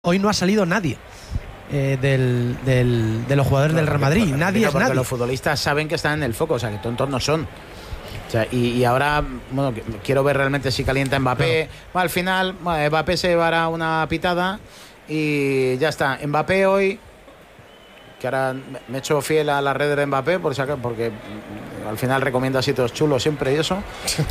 Hoy no ha salido nadie de los jugadores del Real Madrid. Nadie es porque nadie. Los futbolistas saben que están en el foco, o sea, que tontos no son. O sea, y ahora, bueno, quiero ver realmente si calienta Mbappé. Claro. Bueno, al final, Mbappé se llevará una pitada y ya está. Mbappé hoy, que ahora me he hecho fiel a las redes de Mbappé, porque al final recomienda sitios chulos siempre y eso.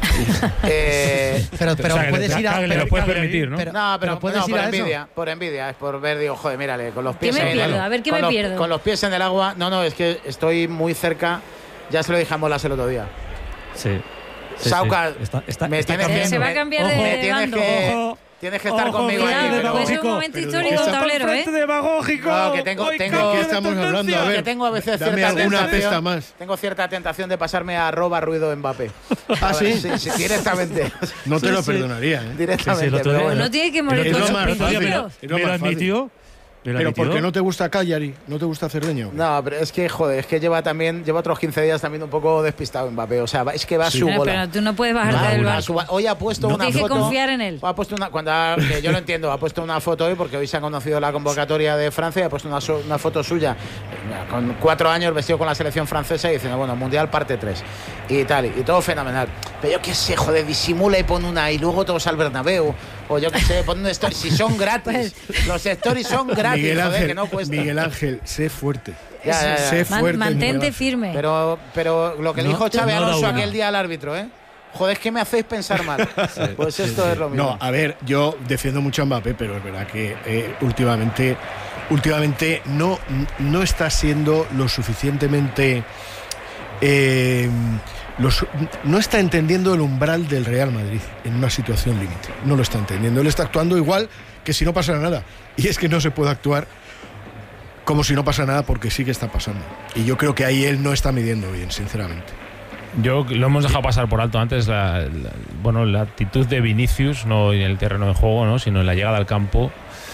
Pero puedes ir a... Te lo puedes permitir, ¿no? Pero puedes ir por a envidia, eso. por envidia, es por ver, digo, joder, mírale, con los pies ¿Qué me en pierdo? el, A ver, ¿qué con me los, pierdo? con los pies en el agua. No, es que estoy muy cerca. Ya se lo dije a Molas el otro día. Sí. Sauca, me tienes que... Se va a cambiar de bando. Tienes que estar conmigo Cuidado, aquí. porque es un momento histórico un tablero, ¿eh? demagógico. No, que tengo ¿De qué estamos hablando? A ver, que tengo a veces dame cierta alguna tentación, pesta más. Tengo cierta tentación de pasarme a @ruido Mbappé. ¿Ah, sí? Sí, directamente. No te lo perdonaría, ¿eh? Directamente. el otro pero día- bueno. No tiene que morir Es con lo sus más fácil. principios. Es lo Me lo más fácil. admitió. Pero ¿por qué no te gusta Cagliari? ¿No te gusta Cerdeño? No, pero es que, joder, es que lleva otros 15 días también un poco despistado Mbappé. O sea, es que va a su Pero bola. tú no puedes bajarte del barco. Hoy ha puesto una Tienes que foto. confiar en él. Ha puesto que yo lo entiendo, ha puesto una foto hoy porque hoy se ha conocido la convocatoria de Francia y ha puesto una foto suya con 4 años vestido con la selección francesa y diciendo, bueno, Mundial parte 3 y tal, y todo fenomenal. Pero yo qué sé, joder, disimula y pone una y luego todos al Bernabéu. O yo qué sé, pone una story. Si son gratis, los stories son gratis, Miguel joder, Ángel, que no cuesta. Miguel Ángel, sé fuerte. Ya. Sé fuerte. Mantente Miguel Ángel. firme. Pero lo que le dijo Xabi no da Alonso una. aquel día al árbitro, joder, es que me hacéis pensar mal. Pues esto es lo mismo. No, a ver, yo defiendo mucho a Mbappé, pero es verdad que últimamente no está siendo lo suficientemente... no está entendiendo el umbral del Real Madrid en una situación límite. No lo está entendiendo. Él está actuando igual que si no pasara nada. Y es que no se puede actuar como si no pasa nada porque sí que está pasando. Y yo creo que ahí él no está midiendo bien, sinceramente. Yo lo hemos dejado pasar por alto antes la actitud de Vinicius, no en el terreno de juego, ¿no? Sino en la llegada al campo.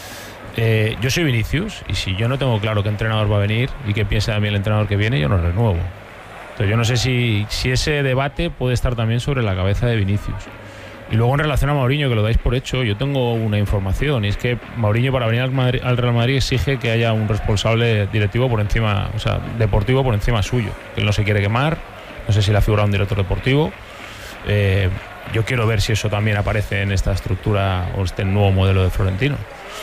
Yo soy Vinicius y si yo no tengo claro qué entrenador va a venir y qué piensa de mí el entrenador que viene, yo no renuevo. Entonces yo no sé si ese debate puede estar también sobre la cabeza de Vinicius. Y luego en relación a Mourinho, que lo dais por hecho, yo tengo una información y es que Mourinho para venir al Real Madrid exige que haya un responsable directivo por encima, o sea, deportivo por encima suyo, que él no se quiere quemar. No sé si le ha figurado un director deportivo. Yo quiero ver si eso también aparece en esta estructura o este nuevo modelo de Florentino.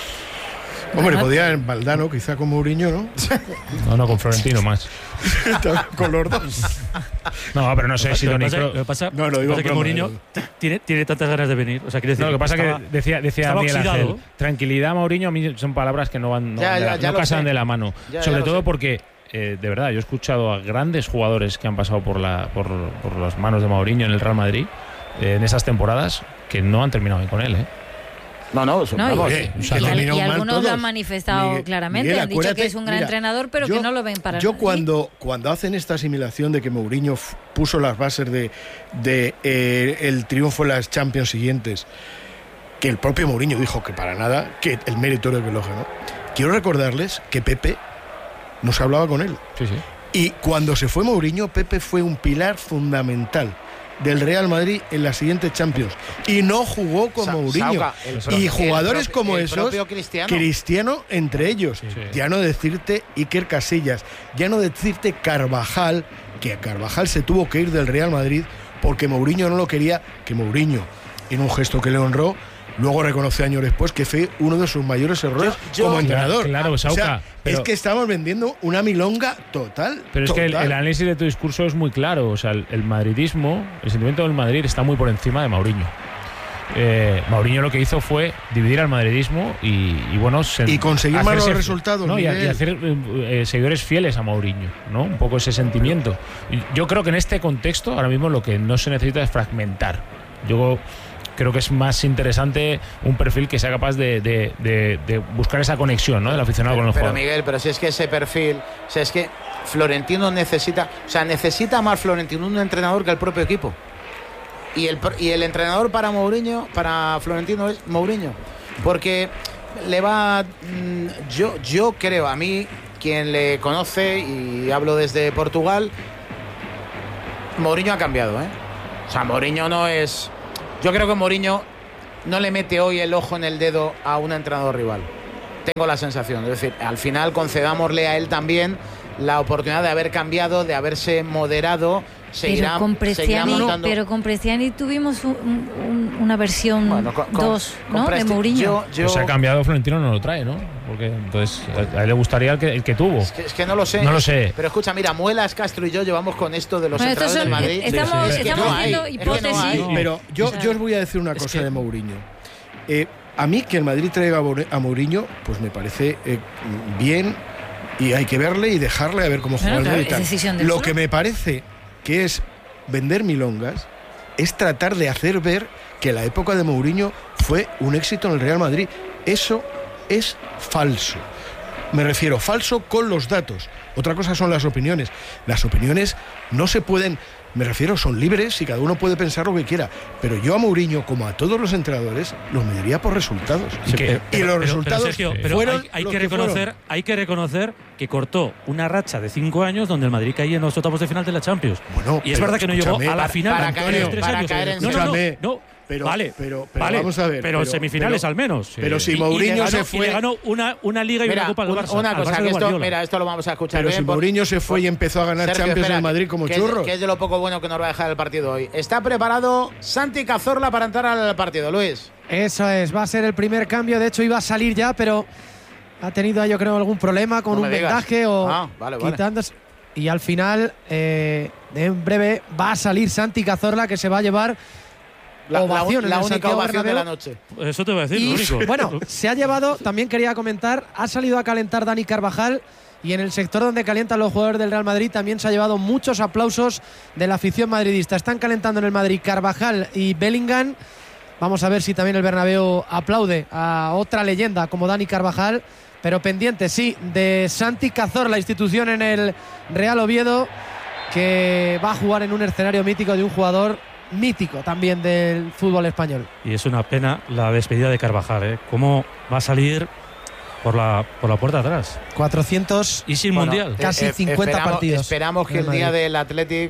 Hombre, podía en Valdano, quizá con Mourinho, ¿no? No, con Florentino más. Con los dos. No, pero no sé si Toni Lo que pasa No, lo digo es que broma, Mourinho tiene tantas ganas de venir. O sea, quiere decir, No, lo que pasa es que decía Miguel oxidado. Ángel, tranquilidad, Mourinho, a mí son palabras que no van, no lo casan sé. de la mano. Ya Sobre lo todo sé. porque, de verdad, yo he escuchado a grandes jugadores que han pasado por las manos de Mourinho en el Real Madrid en esas temporadas que no han terminado bien con él, ¿eh? No, No, vamos. y algunos lo han manifestado claramente. Miguel, han dicho acuérdate, que es un gran mira, entrenador, pero que no lo ven para Yo nada. cuando hacen esta asimilación de que Mourinho puso las bases de el triunfo en las Champions siguientes, que el propio Mourinho dijo que para nada, que el mérito era el que lo ganó. Quiero recordarles que Pepe no se hablaba con él. Sí. Y cuando se fue Mourinho, Pepe fue un pilar fundamental del Real Madrid en la siguiente Champions y no jugó con Mourinho. Sauca, Y jugadores como el esos, propio Cristiano. Cristiano entre ellos. Sí. Ya no decirte Iker Casillas, ya no decirte Carvajal, que Carvajal se tuvo que ir del Real Madrid porque Mourinho no lo quería, que Mourinho, en un gesto que le honró, luego reconoció años después que fue uno de sus mayores errores como entrenador. Claro, Sauca, o sea, pero- es que estamos vendiendo una milonga total. Pero es que el total. análisis de tu discurso es muy claro. O sea, el madridismo, el sentimiento del Madrid está muy por encima de Mourinho. Mourinho lo que hizo fue dividir al madridismo y conseguir hacerse- malos resultados, ¿no? y Miguel. hacer seguidores fieles a Mourinho, ¿no? Un poco ese sentimiento. Y yo creo que en este contexto ahora mismo lo que no se necesita es fragmentar. Yo creo que es más interesante un perfil que sea capaz de buscar esa conexión, ¿no? Del aficionado con el Pero jugador. Miguel, pero si es que ese perfil, o sea, es que Florentino necesita más Florentino un entrenador que el propio equipo. Y el entrenador para Florentino es Mourinho, porque le va, yo creo, a mí quien le conoce y hablo desde Portugal, Mourinho ha cambiado, O sea, Mourinho no es, yo creo que Mourinho no le mete hoy el ojo en el dedo a un entrenador rival. Tengo la sensación. Es decir, al final concedámosle a él también la oportunidad de haber cambiado, de haberse moderado. Pero con Prestiani tuvimos una versión 2, ¿no? De Mourinho. Se ha cambiado, Florentino no lo trae, ¿no? Porque entonces a él le gustaría el que tuvo. Es que no lo sé. No lo sé. Pero escucha, mira, Muelas, Castro y yo llevamos con esto de los entrenadores del Madrid. Estamos haciendo hipótesis. Pero yo os voy a decir una cosa de Mourinho. A mí que el Madrid traiga a Mourinho, pues me parece bien, y hay que verle y dejarle a ver cómo juega. Lo que me parece que es vender milongas es tratar de hacer ver que la época de Mourinho fue un éxito en el Real Madrid. Eso es falso. Me refiero, falso con los datos. Otra cosa son las opiniones. Las opiniones no se pueden, me refiero, son libres y cada uno puede pensar lo que quiera. Pero yo a Mourinho, como a todos los entrenadores, los mediría por resultados. Y los resultados fueron hay que reconocer que cortó una racha de 5 años donde el Madrid caía en los octavos de final de la Champions. Bueno, y es verdad que no llegó a la final. Para caer en Pero vale, vamos a ver. Pero semifinales al menos. Pero si Mourinho se fue. Y le ganó una Liga y una Copa del Barça. Una cosa, que esto lo vamos a escuchar. Pero bien, si Mourinho se fue y empezó a ganar Sergio, Champions en Madrid como churros. Que es de lo poco bueno que nos va a dejar el partido hoy. Está preparado Santi Cazorla para entrar al partido, Luis. Eso es, va a ser el primer cambio. De hecho, iba a salir ya, pero ha tenido, yo creo, algún problema con un vendaje o quitándose. Y al final, en breve, va a salir Santi Cazorla, que se va a llevar la única ovación de la noche. Eso te voy a decir, lo único. Bueno, se ha llevado, también quería comentar, ha salido a calentar Dani Carvajal, y en el sector donde calientan los jugadores del Real Madrid también se ha llevado muchos aplausos de la afición madridista. Están calentando en el Madrid Carvajal y Bellingham. Vamos a ver si también el Bernabéu aplaude a otra leyenda como Dani Carvajal, pero pendiente, sí, de Santi Cazorla, la institución en el Real Oviedo, que va a jugar en un escenario mítico de un jugador mítico también del fútbol español. Y es una pena la despedida de Carvajal, ¿eh? ¿Cómo va a salir por la puerta de atrás? 400 y sin mundial. Casi 50 partidos. Esperamos que el día del Athletic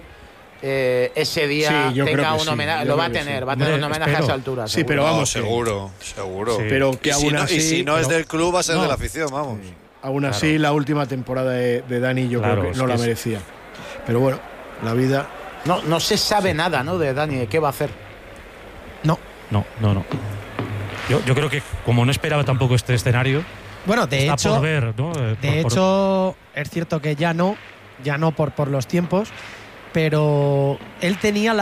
ese día tenga un homenaje. Lo va a tener, un homenaje a esa altura. Sí, pero vamos, seguro. Sí. Pero que y si no es del club, va a ser de la afición, vamos. Sí. Aún así, la última temporada de Dani yo creo que no la merecía. Pero bueno, la vida. No se sabe nada, ¿no? De Dani, de qué va a hacer. No. Yo creo que como no esperaba tampoco este escenario. Bueno, de hecho, por ver, ¿no? hecho es cierto que ya no por los tiempos, pero él tenía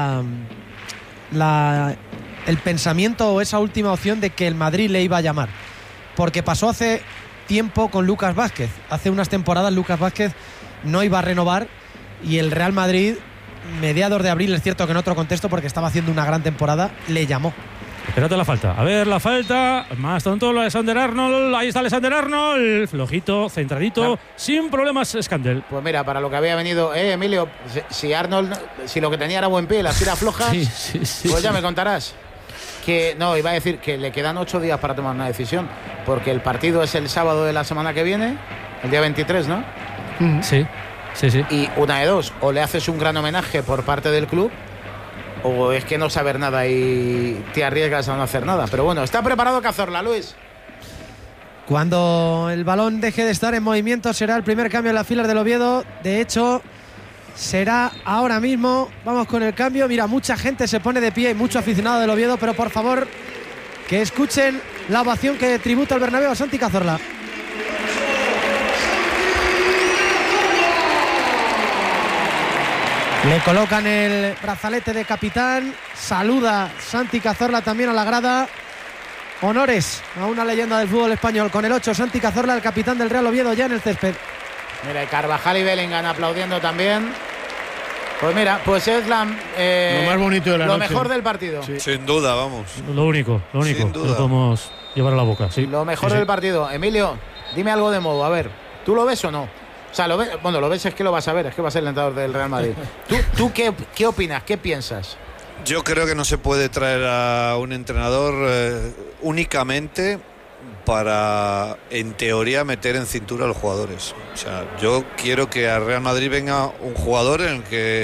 el pensamiento o esa última opción de que el Madrid le iba a llamar, porque pasó hace tiempo con Lucas Vázquez. Hace unas temporadas Lucas Vázquez no iba a renovar y el Real Madrid, mediados de abril, es cierto que en otro contexto porque estaba haciendo una gran temporada, le llamó. Espérate la falta. A ver, la falta. Más tonto Alexander Arnold. Ahí está Alexander Arnold. Flojito, centradito, sin problemas, Scandell. Pues mira, para lo que había venido, Emilio, si Arnold, si lo que tenía era buen pie, las tiras flojas, pues ya me contarás. Que no, iba a decir que le quedan 8 días para tomar una decisión, porque el partido es el sábado de la semana que viene, el día 23, ¿no? Sí. Y una de dos, o le haces un gran homenaje por parte del club, o es que no saber nada y te arriesgas a no hacer nada. Pero bueno, está preparado Cazorla, Luis. Cuando el balón deje de estar en movimiento será el primer cambio en las filas del Oviedo. De hecho, será ahora mismo. Vamos con el cambio. Mira, mucha gente se pone de pie y mucho aficionado del Oviedo, pero por favor que escuchen la ovación que tributa el Bernabéu a Santi Cazorla. Le colocan el brazalete de capitán. Saluda Santi Cazorla también a la grada. Honores a una leyenda del fútbol español. Con el 8, Santi Cazorla, el capitán del Real Oviedo, ya en el césped. Mira, y Carvajal y Bellingham aplaudiendo también. Pues mira, pues es lo más bonito de la noche. Lo mejor del partido. Sí. Sin duda, vamos. Lo único que podemos llevar a la boca. Sí. Lo mejor del partido. Emilio, dime algo de modo. A ver, ¿tú lo ves o no? O sea, lo ves es que lo vas a ver, es que va a ser el entrenador del Real Madrid. ¿Tú qué opinas? ¿Qué piensas? Yo creo que no se puede traer a un entrenador únicamente para, en teoría, meter en cintura a los jugadores. O sea, yo quiero que al Real Madrid venga un jugador en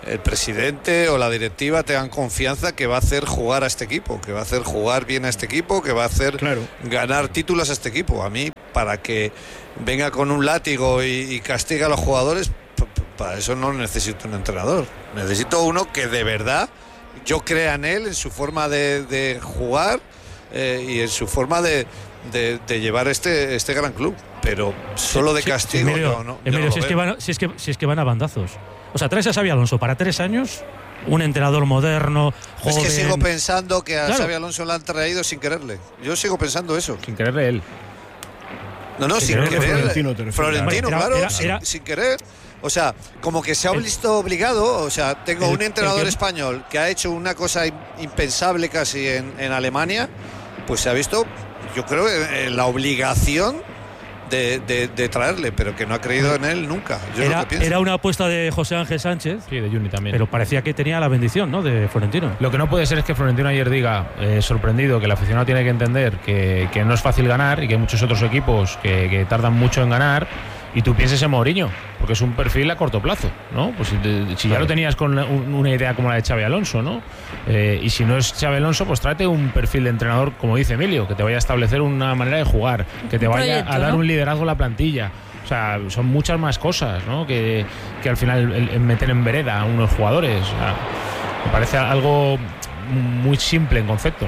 el presidente o la directiva tengan confianza que va a hacer jugar a este equipo, que va a hacer jugar bien a este equipo, que va a hacer ganar títulos a este equipo. A mí, para que venga con un látigo y castigue a los jugadores, para eso no necesito un entrenador. Necesito uno que de verdad yo crea en él, en su forma de jugar y en su forma de llevar este gran club. Pero solo de castigo Emilio, si es que van a bandazos. O sea, traes a Xabi Alonso para 3 años, un entrenador moderno, joven. Es que sigo pensando que a Xabi Alonso le han traído sin quererle. Yo sigo pensando eso. Sin quererle él. No, sin querer. Florentino, claro, sin querer. O sea, como que se ha visto obligado. O sea, tengo un entrenador español que ha hecho una cosa impensable casi en Alemania, pues se ha visto, yo creo, en la obligación de traerle, pero que no ha creído en él nunca. Era una apuesta de José Ángel Sánchez. Sí, de Juni también. Pero parecía que tenía la bendición, ¿no?, de Florentino. Lo que no puede ser es que Florentino ayer diga, sorprendido, que el aficionado tiene que entender que no es fácil ganar y que hay muchos otros equipos que tardan mucho en ganar, y tú pienses en Mourinho, porque es un perfil a corto plazo, ¿no? Pues si ya lo tenías con una idea como la de Xabi Alonso, ¿no? Y si no es Xabi Alonso, pues tráete un perfil de entrenador, como dice Emilio, que te vaya a establecer una manera de jugar, que te vaya a dar un liderazgo a la plantilla. O sea, son muchas más cosas, ¿no?, que al final meter en vereda a unos jugadores. O sea, me parece algo muy simple en concepto,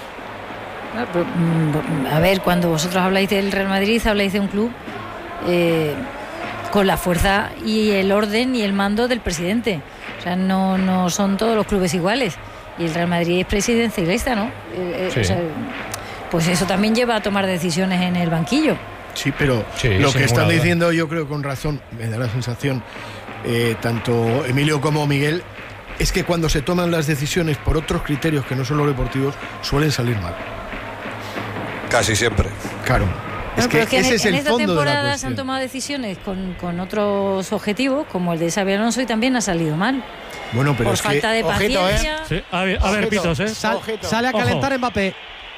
¿no? A ver, cuando vosotros habláis del Real Madrid, habláis de un club con la fuerza y el orden y el mando del presidente. O sea, no son todos los clubes iguales. Y el Real Madrid es presidencialista, ¿no? Sí. O sea, pues eso también lleva a tomar decisiones en el banquillo. Sí, pero lo que están diciendo, yo creo con razón, me da la sensación, tanto Emilio como Miguel, es que cuando se toman las decisiones por otros criterios que no son los deportivos, suelen salir mal. Casi siempre. Claro. Es que ese es el fondo de la cuestión. En esta temporada se han tomado decisiones con otros objetivos, como el de Xabi Alonso, y también ha salido mal. Bueno, pero por falta de paciencia. Sí, a ver, Pitos, sale a calentar Mbappé.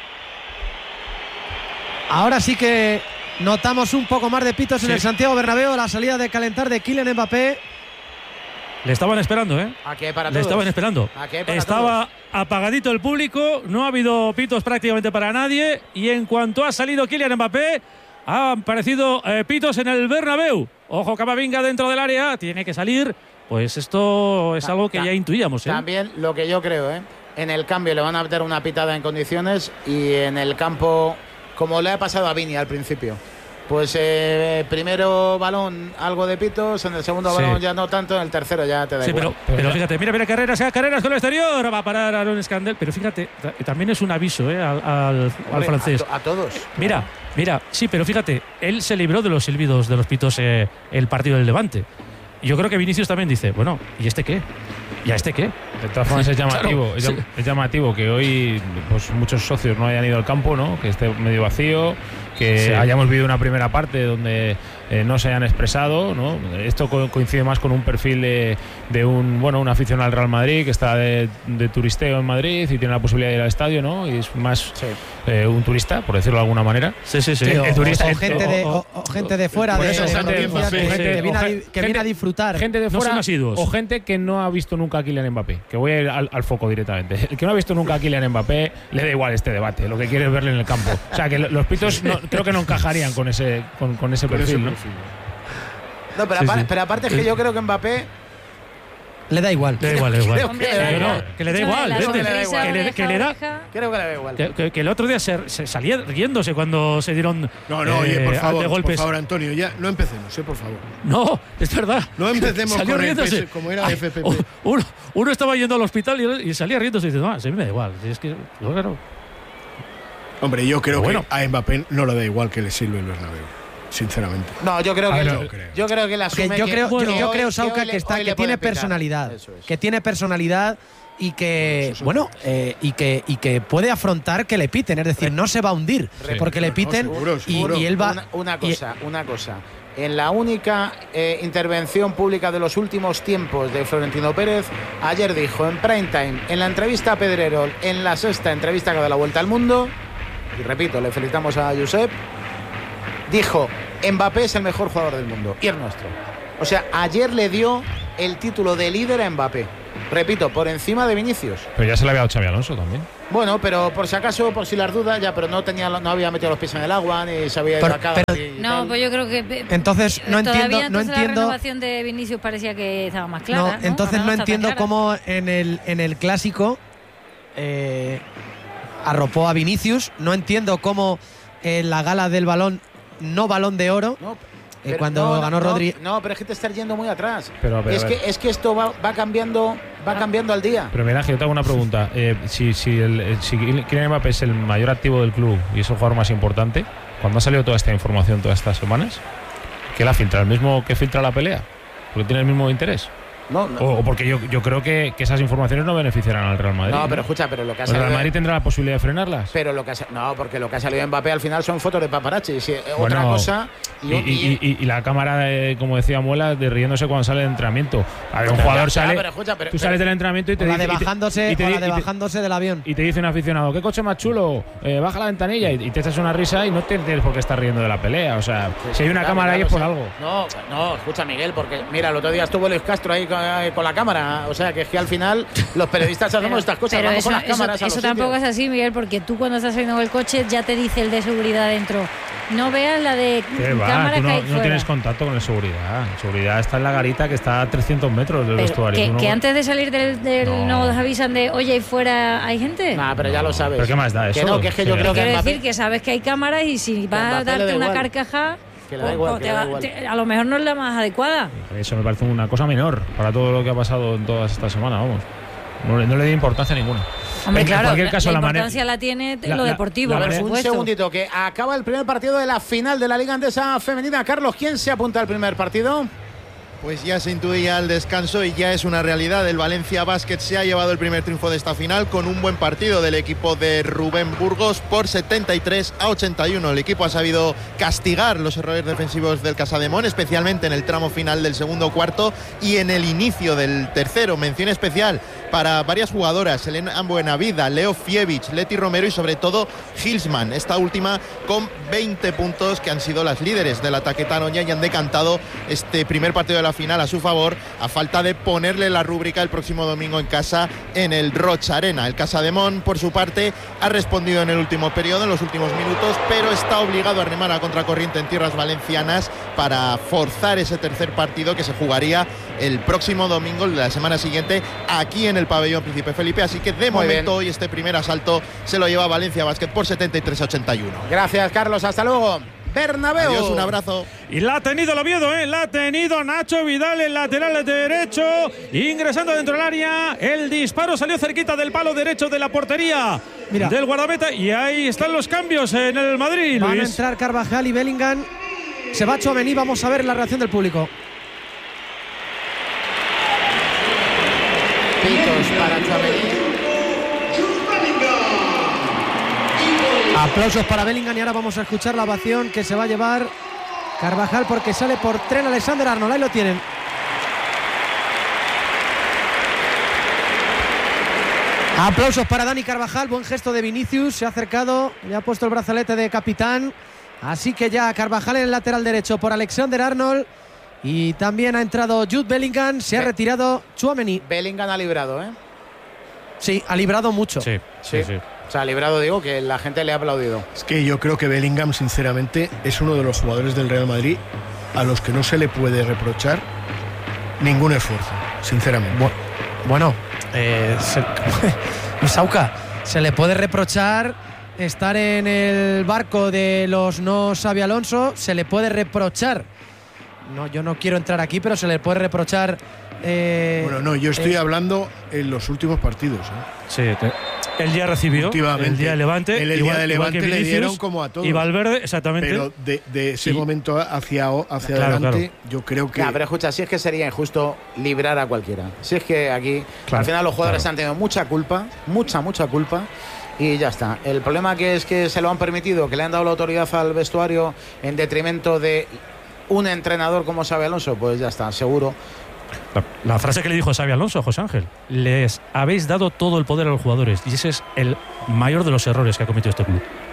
Ahora sí que notamos un poco más de pitos en el Santiago Bernabéu, la salida de calentar de Kylian Mbappé. Le estaban esperando, ¿eh? ¿A qué para Le todos? estaban esperando. ¿A qué para Estaba todos? apagadito el público, no ha habido pitos prácticamente para nadie, y en cuanto ha salido Kylian Mbappé, han aparecido pitos en el Bernabéu. Ojo, Camavinga dentro del área, tiene que salir. Pues esto es algo que ya intuíamos, ¿eh? También lo que yo creo, en el cambio le van a meter una pitada en condiciones, y en el campo, como le ha pasado a Vini al principio. Pues primero balón algo de pitos, en el segundo balón ya no tanto, en el tercero ya te da igual. Pero fíjate, mira Carreras con el exterior, va a parar a Aaron Scandell, pero fíjate, también es un aviso al francés. A todos. Mira, sí, pero fíjate, él se libró de los silbidos de los pitos el partido del Levante. Y yo creo que Vinicius también dice, bueno, ¿y este qué? ¿Y a este qué? De todas formas es llamativo, claro, es llamativo que hoy pues muchos socios no hayan ido al campo, ¿no? Que esté medio vacío, que hayamos vivido una primera parte donde no se hayan expresado, ¿no? Esto coincide más con un perfil de un aficionado al Real Madrid que está de turisteo en Madrid y tiene la posibilidad de ir al estadio, ¿no? Y es más un turista, por decirlo de alguna manera. Sí. O gente de fuera que viene a disfrutar. Gente de fuera o gente que no ha visto nunca a Kylian Mbappé, que voy a ir al foco directamente. El que no ha visto nunca a Kylian Mbappé le da igual este debate, lo que quiere es verle en el campo. O sea, que los pitos creo que no encajarían con ese perfil, ¿no? No, pero aparte es que yo creo que Mbappé le da igual. Le da igual. Hombre, que le da igual. Que le da. Creo que le da igual. Que el otro día se salía riéndose cuando se dieron oye, por favor, golpes. Por favor, Antonio, ya no empecemos, por favor. No, es verdad. No empecemos salió con riéndose. como era FPP. Uno estaba yendo al hospital y salía riéndose y dice, no, a mí me da igual. Es que, claro. Hombre, yo creo que a Mbappé no le da igual que le sirva el Bernabéu. Sinceramente. No, yo creo que la asume. Yo creo, Sauca, que tiene personalidad. Que tiene personalidad y que y que puede afrontar que le piten, es decir, no se va a hundir porque le piten. Seguro. Y él va. Una cosa. En la única intervención pública de los últimos tiempos de Florentino Pérez, ayer dijo en prime time, en la entrevista a Pedrerol, en la sexta entrevista que da la vuelta al mundo, y repito, le felicitamos a Josep, dijo: Mbappé es el mejor jugador del mundo y el nuestro. O sea, ayer le dio el título de líder a Mbappé. Repito, por encima de Vinicius. Pero ya se le había dado Xabi Alonso también. Bueno, pero por si acaso, por si las dudas, ya, pero no había metido los pies en el agua, ni se había ido a cada. No, pues yo creo que. Entonces, no entiendo. La renovación de Vinicius parecía que estaba más clara. No, entonces no entiendo cómo en el clásico arropó a Vinicius. No entiendo cómo en la gala del balón de oro. No. Cuando ganó Rodri. No, pero es que te estás yendo muy atrás. Es que esto va cambiando al día. Pero mira, yo te hago una pregunta. Si Kylian Mbappé es el mayor activo del club y es el jugador más importante, ¿cuándo ha salido toda esta información todas estas semanas? ¿Qué la filtra? ¿El mismo que filtra la pelea? ¿Porque tiene el mismo interés? No. O porque yo creo que esas informaciones no beneficiarán al Real Madrid. No, pero escucha, pero lo que ha salido. ¿El Real Madrid tendrá la posibilidad de frenarlas? Pero porque lo que ha salido de Mbappé al final son fotos de paparazzi. Otra cosa. Y la cámara, como decía Muela, de riéndose cuando sale del entrenamiento. A ver, un jugador sale. Tú sales del entrenamiento y te dice. bajándose del avión. Y te dice un aficionado, ¿qué coche más chulo? Baja la ventanilla y te echas una risa y no tienes por qué estar riendo de la pelea. O sea, si hay una cámara ahí es por algo. No, escucha, Miguel, porque mira, el otro día estuvo Luis Castro ahí con la cámara. O sea, que es que al final los periodistas hacemos estas cosas. Pero vamos con las cámaras eso tampoco es así, Miguel, porque tú cuando estás saliendo del coche ya te dice el de seguridad dentro. No veas la de cámara que hay fuera. No tienes contacto con el seguridad. El seguridad está en la garita que está a 300 metros del vestuario. Que antes de salir del nos avisan de, oye, ahí fuera hay gente. Pero ya lo sabes. ¿Pero qué más da eso? Que es que yo creo que quiero decir que sabes que hay cámaras y si vas a darte una carcajada, que le da igual, a lo mejor no es la más adecuada. Eso me parece una cosa menor para todo lo que ha pasado en todas estas semanas, vamos. No le doy importancia ninguna. Hombre, claro, en cualquier caso, la importancia la tiene lo deportivo, por supuesto. Un segundito, que acaba el primer partido de la final de la Liga Endesa Femenina. Carlos, ¿quién se apunta al primer partido? Pues ya se intuía el descanso y ya es una realidad. El Valencia Basket se ha llevado el primer triunfo de esta final con un buen partido del equipo de Rubén Burgos por 73-81. El equipo ha sabido castigar los errores defensivos del Casademón, especialmente en el tramo final del segundo cuarto y en el inicio del tercero. Mención especial para varias jugadoras: Elena Buenavida, Leo Fievich, Leti Romero y sobre todo Hilsman, esta última con 20 puntos, que han sido las líderes del ataque taroña y han decantado este primer partido de la final a su favor, a falta de ponerle la rúbrica el próximo domingo en casa en el Rocha Arena. El Casademón, por su parte, ha respondido en el último periodo, en los últimos minutos, pero está obligado a remar a contracorriente en tierras valencianas para forzar ese tercer partido que se jugaría el próximo domingo de la semana siguiente aquí en el pabellón Príncipe Felipe. Así que de momento hoy este primer asalto se lo lleva Valencia Basket por 73-81. Gracias, Carlos, hasta luego. Bernabéu. Adiós, un abrazo. Y la ha tenido el Oviedo, la ha tenido Nacho Vidal, el lateral derecho, ingresando dentro del área. El disparo salió cerquita del palo derecho de la portería del guardameta. Y ahí están los cambios en el Madrid, Van Luis. a entrar Carvajal y Bellingham. Se va Tchouaméni, vamos a ver la reacción del público. Pitos para Tchouaméni. Aplausos para Bellingham y ahora vamos a escuchar la ovación que se va a llevar Carvajal porque sale por Trent Alexander-Arnold. Ahí lo tienen. Aplausos para Dani Carvajal, buen gesto de Vinicius, se ha acercado, le ha puesto el brazalete de capitán. Así que ya Carvajal en el lateral derecho por Alexander-Arnold y también ha entrado Jude Bellingham, se ha retirado Tchouaméni. Bellingham ha librado, Sí, ha librado mucho. Sí. O sea, librado, digo, que la gente le ha aplaudido. Es que yo creo que Bellingham, sinceramente, es uno de los jugadores del Real Madrid a los que no se le puede reprochar ningún esfuerzo, sinceramente. Bueno, Sauca, se le puede reprochar estar en el barco de los no Xabi Alonso, se le puede reprochar. No, yo no quiero entrar aquí, pero se le puede reprochar. Yo estoy hablando en los últimos partidos. Sí, el día recibió, el día de Levante. El día de Levante le dieron como a todos. Y Valverde, exactamente. Pero de ese momento hacia adelante, yo creo que. Pero escucha, si es que sería injusto librar a cualquiera. Si es que aquí, al final, los jugadores han tenido mucha culpa, mucha culpa. Y ya está. El problema que es que se lo han permitido, que le han dado la autoridad al vestuario en detrimento de un entrenador como Xabi Alonso, pues ya está, seguro. La frase que le dijo Xabi Alonso a José Ángel: les habéis dado todo el poder a los jugadores, y ese es el mayor de los errores que ha cometido este club.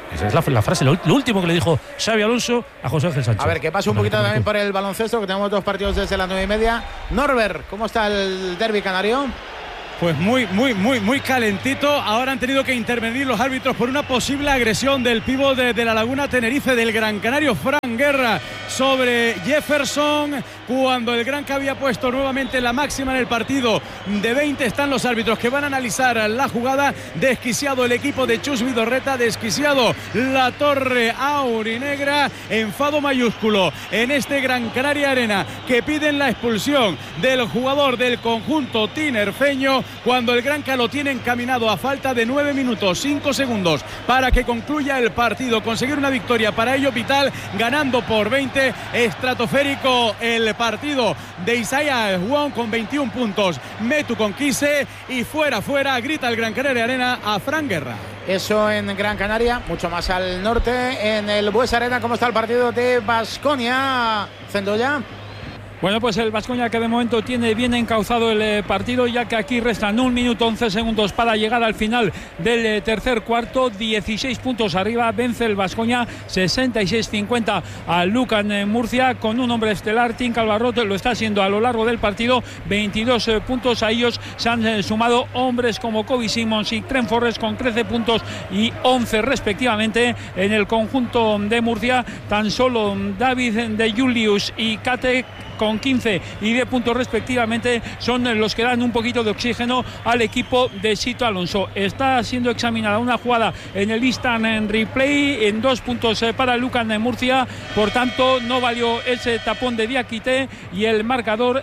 Esa es la frase, lo último que le dijo Xabi Alonso a José Ángel Sánchez. A ver, que pasa un poquito también por el baloncesto, que tenemos 2 partidos desde las 9:30. Norbert, ¿cómo está el derbi canario? Pues muy calentito. Ahora han tenido que intervenir los árbitros por una posible agresión del pívot de la Laguna Tenerife, del Gran Canario, Fran Guerra, sobre Jefferson, cuando el Granca había puesto nuevamente la máxima en el partido de 20. Están los árbitros que van a analizar la jugada. Desquiciado el equipo de Chus Vidorreta, desquiciado la torre aurinegra. Enfado mayúsculo en este Gran Canaria Arena, que piden la expulsión del jugador del conjunto tinerfeño, cuando el Granca lo tiene encaminado a falta de 9 minutos 5 segundos para que concluya el partido. Conseguir una victoria para ello vital, ganando por 20. Estratosférico el partido de Isaiah Wong con 21 puntos, Metu con 15, y fuera, grita el Gran Canaria Arena a Fran Guerra. Eso en Gran Canaria, mucho más al norte, en el Buesa Arena. ¿Cómo está el partido de Baskonia, Zendoya? Bueno, pues el Baskonia, que de momento tiene bien encauzado el partido, ya que aquí restan 1 minuto 11 segundos para llegar al final del tercer cuarto. 16 puntos arriba, vence el Baskonia 66-50 al Lucan Murcia, con un hombre estelar. Tim Calvarrote lo está haciendo a lo largo del partido. 22 puntos, a ellos se han sumado hombres como Kobe Simmons y Trent Forrest con 13 puntos y 11 respectivamente. En el conjunto de Murcia, tan solo David de Julius y Kate con 15 y 10 puntos respectivamente son los que dan un poquito de oxígeno al equipo de Sito Alonso. Está siendo examinada una jugada en el instant en replay, en 2 puntos para Lucan de Murcia, por tanto no valió ese tapón de Diakité, y el marcador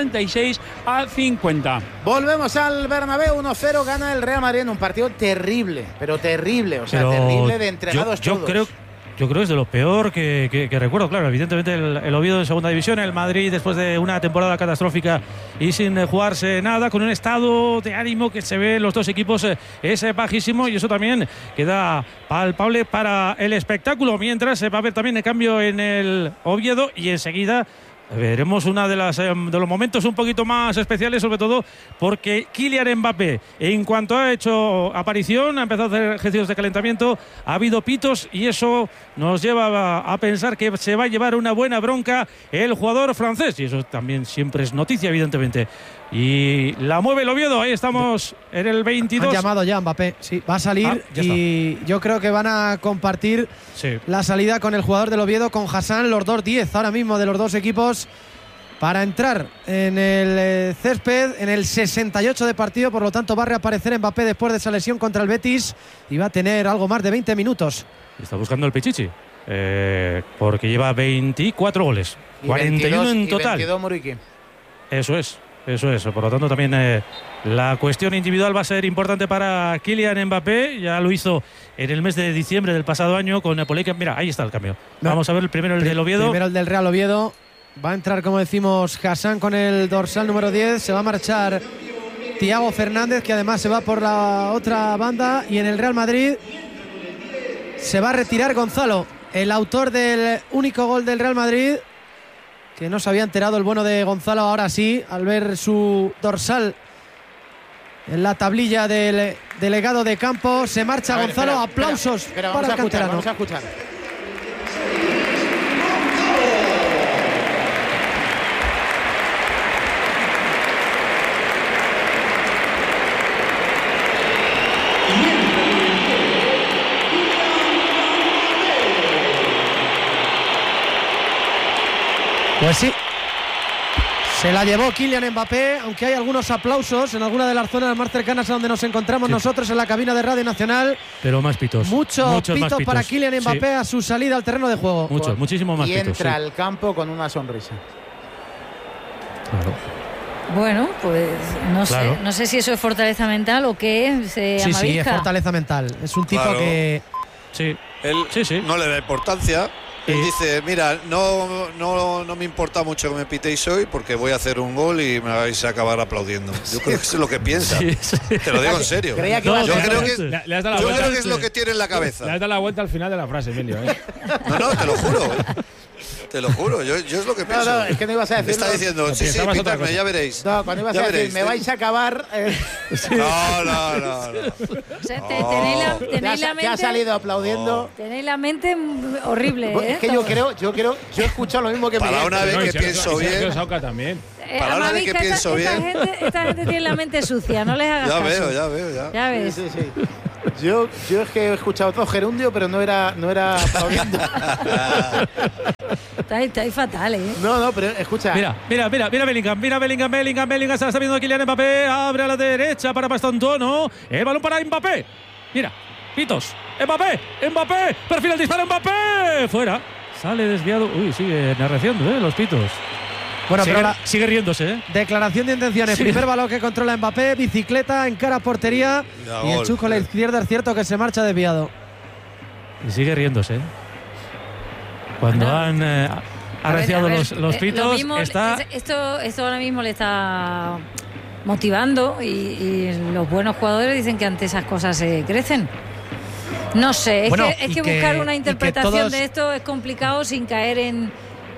66-50. Volvemos al Bernabéu. 1-0 gana el Real Madrid en un partido terrible, pero terrible, o sea, terrible de entregados todos. Yo creo que es de lo peor que recuerdo. Claro, evidentemente el Oviedo en segunda división, el Madrid después de una temporada catastrófica y sin jugarse nada, con un estado de ánimo que se ve en los dos equipos es bajísimo, y eso también queda palpable para el espectáculo. Mientras se va a ver también el cambio en el Oviedo, y enseguida veremos una de los momentos un poquito más especiales, sobre todo porque Kylian Mbappé, en cuanto ha hecho aparición, ha empezado a hacer ejercicios de calentamiento, ha habido pitos, y eso nos lleva a pensar que se va a llevar una buena bronca el jugador francés, y eso también siempre es noticia, evidentemente. Y la mueve el Oviedo. Ahí estamos en el 22. Han llamado ya a Mbappé, sí, va a salir, y yo creo que van a compartir la salida con el jugador del Oviedo, con Hassan, los dos 10 ahora mismo de los dos equipos, para entrar en el césped en el 68 de partido. Por lo tanto va a reaparecer Mbappé después de esa lesión contra el Betis, y va a tener algo más de 20 minutos. Está buscando el Pichichi, porque lleva 24 goles, 41 en total. Y 22 Muriqui. Eso es. Por lo tanto, también la cuestión individual va a ser importante para Kylian Mbappé. Ya lo hizo en el mes de diciembre del pasado año con Napoleón. Mira, ahí está el cambio. Vamos a ver primero el del Oviedo. Primero el del Real Oviedo. Va a entrar, como decimos, Hassan con el dorsal número 10. Se va a marchar Thiago Fernández, que además se va por la otra banda. Y en el Real Madrid se va a retirar Gonzalo, el autor del único gol del Real Madrid, que no se había enterado el bueno de Gonzalo, ahora sí, al ver su dorsal en la tablilla del delegado de campo. Se marcha Gonzalo. Aplausos para el canterano. Vamos a escuchar. Pues sí, se la llevó Kylian Mbappé, aunque hay algunos aplausos en alguna de las zonas más cercanas a donde nos encontramos nosotros en la cabina de Radio Nacional. Pero más pitos. Muchos pitos para Kylian Mbappé a su salida al terreno de juego. Muchísimo más y pitos. Y entra al campo con una sonrisa. Claro. Bueno, pues no sé si eso es fortaleza mental o qué. Sí, es fortaleza mental. Es un tipo que... Él no le da importancia. Él dice, mira, no me importa mucho que me pitéis hoy, porque voy a hacer un gol y me vais a acabar aplaudiendo. Yo creo que eso es lo que piensa. Te lo digo en serio. Yo creo que es lo que tiene en la cabeza. Le has dado la vuelta al final de la frase, Emilio. No, te lo juro. Te lo juro, yo es lo que pienso. No, es que no ibas a decir. Está diciendo, sí, pitadme, ya veréis. No, cuando ibas a decir, me vais a acabar. No. O sea, tenéis la mente. Que ha salido aplaudiendo. Tenéis la mente horrible. Es que yo he escuchado lo mismo que para una vez que pienso bien. También. Para una vez que pienso bien. Esta gente tiene la mente sucia, no les hagas caso. Ya veo. Ya ves. Sí. Yo es que he escuchado todo gerundio, pero no era aplaudiendo. Estáis fatales, ¿eh? No, pero escucha. Mira Bellingham, se la está viendo Kylian Mbappé, abre a la derecha para Mastantuono, el balón para Mbappé. Mira, pitos, Mbappé, perfila el disparo, Mbappé, fuera, sale desviado, sigue arreciando, los pitos. Bueno, sigue riéndose, ¿eh? Declaración de intenciones. Sí. Primer balón que controla Mbappé, bicicleta, encara portería. Y el Chuco a la izquierda, es cierto que se marcha desviado. Y sigue riéndose, ¿eh? Cuando han arreciado los pitos, mismo, esto ahora mismo le está motivando y los buenos jugadores dicen que ante esas cosas se crecen. No sé, es que buscar una interpretación de esto es complicado sin caer en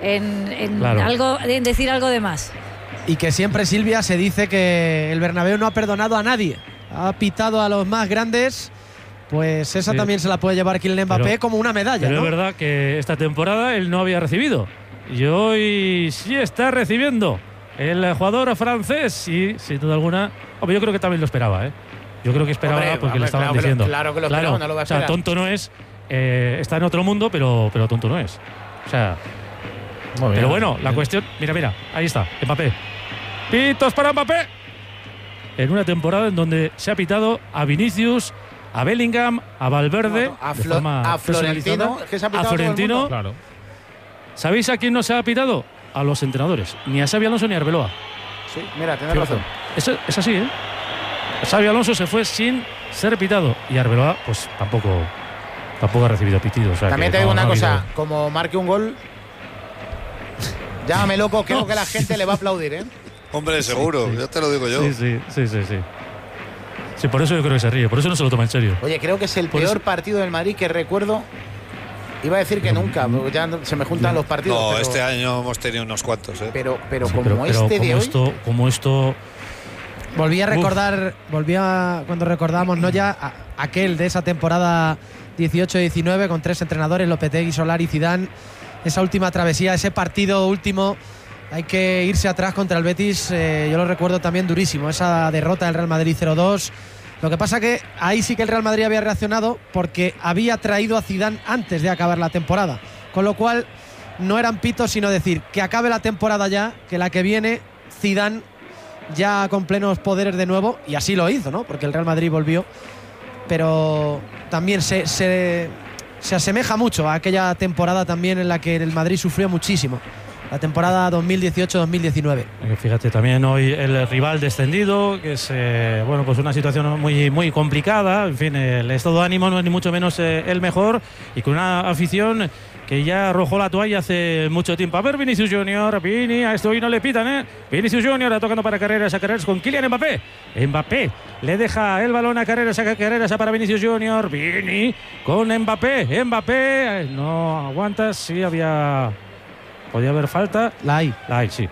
algo, en decir algo de más. Y que siempre, Silvia, se dice que el Bernabéu no ha perdonado a nadie. Ha pitado a los más grandes. Pues esa también se la puede llevar Kylian Mbappé como una medalla. Pero ¿no? es verdad que esta temporada él no había recibido. Y hoy sí está recibiendo. El jugador francés, sí, sin duda alguna. Hombre, yo creo que también lo esperaba, ¿eh? Yo creo que esperaba porque le estaban diciendo. Claro que lo esperaba, no lo va a esperar. O sea, tonto no es. Está en otro mundo, pero tonto no es. O sea. Pero bueno, la cuestión. Mira, ahí está, Mbappé. Pitos para Mbappé. En una temporada en donde se ha pitado a Vinicius, a Bellingham, a Valverde, a Florentino, que se ha pitado a Florentino. Claro. ¿Sabéis a quién no se ha pitado? A los entrenadores. Ni a Xabi Alonso ni a Arbeloa. Sí, mira, tienes razón. Es así, ¿eh? Xabi Alonso se fue sin ser pitado y Arbeloa, pues tampoco ha recibido pitidos. O sea, también te digo una cosa, como marque un gol, llámame loco, creo que la gente le va a aplaudir, ¿eh? Hombre, seguro, ya te lo digo yo. Sí. Sí, por eso yo creo que se ríe, por eso no se lo toma en serio. Oye, creo que es el peor partido del Madrid que recuerdo. Iba a decir que nunca, porque ya se me juntan los partidos. No, pero este año hemos tenido unos cuantos, ¿eh? Pero de hoy. Como esto. Volví a cuando recordábamos, ¿no? Ya aquel de esa temporada 18-19 con 3 entrenadores, Lopetegui, Solari, Zidane. Esa última travesía, ese partido último, hay que irse atrás contra el Betis. Yo lo recuerdo también durísimo, esa derrota del Real Madrid 0-2. Lo que pasa que ahí sí que el Real Madrid había reaccionado porque había traído a Zidane antes de acabar la temporada. Con lo cual no eran pitos, sino decir que acabe la temporada ya, que la que viene Zidane ya con plenos poderes de nuevo. Y así lo hizo, ¿no? Porque el Real Madrid volvió. Pero también se asemeja mucho a aquella temporada también en la que el Madrid sufrió muchísimo. La temporada 2018-2019. Fíjate, también hoy el rival descendido, que es pues una situación muy, muy complicada. En fin, el estado de ánimo no es ni mucho menos el mejor, y con una afición que ya arrojó la toalla hace mucho tiempo. A ver, Vinicius Junior, Vini, a esto hoy no le pitan, ¿eh? Vinicius Junior tocando para Carreras con Kylian Mbappé. Mbappé le deja el balón a Carreras para Vinicius Junior. Vini con Mbappé, no aguantas, sí podía haber falta. La hay, sí.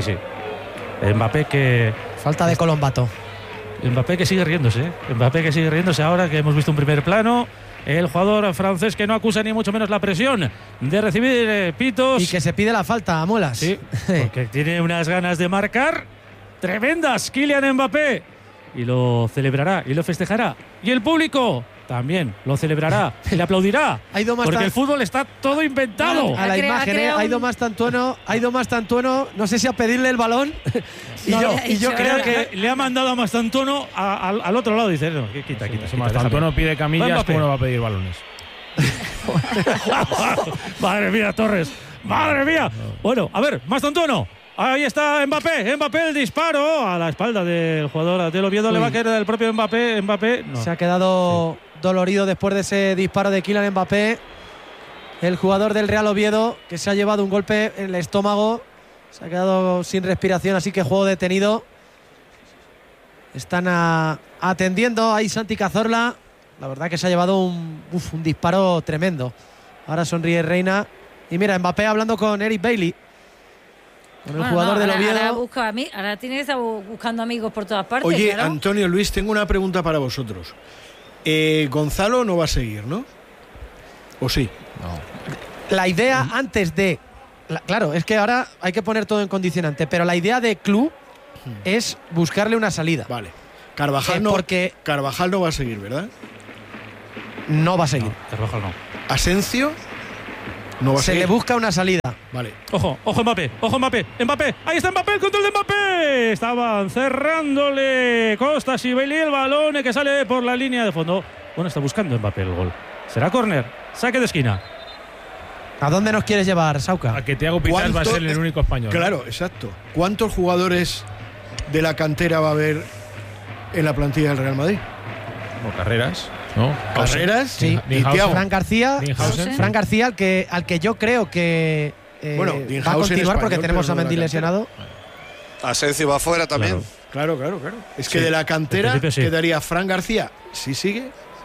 Mbappé que... Falta de Colombato. Mbappé que sigue riéndose ahora que hemos visto un primer plano. El jugador francés que no acusa ni mucho menos la presión de recibir pitos. Y que se pide la falta a muelas. Sí, porque tiene unas ganas de marcar tremendas Kylian Mbappé. Y lo celebrará y lo festejará. Y el público también lo celebrará y le aplaudirá. Porque el fútbol está todo inventado. A la imagen, ha ido más Tantuono, no sé si a pedirle el balón. y yo creo que le ha mandado a Mastantuono al otro lado. Dice, no, quita. Mastantuono pide camillas, ¿cómo no va a pedir balones? Madre mía, Torres. Madre mía. Bueno, a ver, Mastantuono. Ahí está Mbappé, el disparo a la espalda del jugador del Oviedo. Le va a caer el propio Mbappé. Se ha quedado dolorido después de ese disparo de Kylian Mbappé, el jugador del Real Oviedo, que se ha llevado un golpe en el estómago. Se ha quedado sin respiración, así que juego detenido. Están atendiendo ahí Santi Cazorla. La verdad que se ha llevado un disparo tremendo. Ahora sonríe Reina Y mira, Mbappé hablando con Eric Bailly, con el jugador del Oviedo. Ahora tiene que estar buscando amigos por todas partes. Oye, claro. Antonio, Luis, tengo una pregunta para vosotros. Gonzalo no va a seguir, ¿no? ¿O sí? No. La idea antes de... Claro, es que ahora hay que poner todo en condicionante, pero la idea de club es buscarle una salida. Vale. Carvajal no va a seguir, ¿verdad? No va a seguir. No, Carvajal no. Asensio no va a seguir. Se le busca una salida. Vale. Ojo Mbappé, Mbappé, ahí está Mbappé, el control de Mbappé. Estaban cerrándole Costas y Bailly el balón que sale por la línea de fondo. Bueno, está buscando Mbappé el gol. Será córner, saque de esquina. ¿A dónde nos quieres llevar, Sauca? A que Thiago Pinal va a ser el único español. Claro, exacto. ¿Cuántos jugadores de la cantera va a haber en la plantilla del Real Madrid? Como Carreras, ¿no? Carreras, sí. Y Thiago. Fran García, al que yo creo que va a continuar porque tenemos a Mendy lesionado. Asensio va afuera también. Claro. Es que de la cantera quedaría Fran García, si sigue,